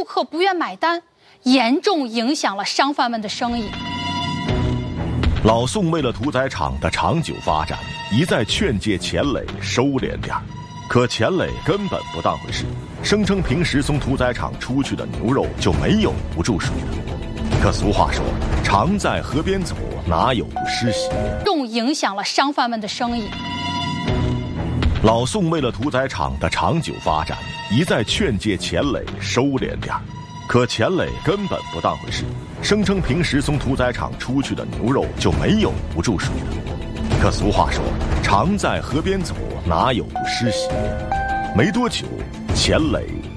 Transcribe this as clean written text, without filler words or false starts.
顾客不愿买单，严重影响了商贩们的生意。 老宋为了屠宰场的长久发展，一再劝诫钱磊收敛点儿，可钱磊根本不当回事，声称平时从屠宰场出去的牛肉就没有不注水的。可俗话说，常在河边走，哪有不湿鞋？ 严重影响了商贩们的生意。 老宋为了屠宰场的长久发展，一再劝诫钱磊收敛点儿，可钱磊根本不当回事，声称平时从屠宰场出去的牛肉就没有不注水的。可俗话说，常在河边走，哪有不湿鞋？没多久，钱磊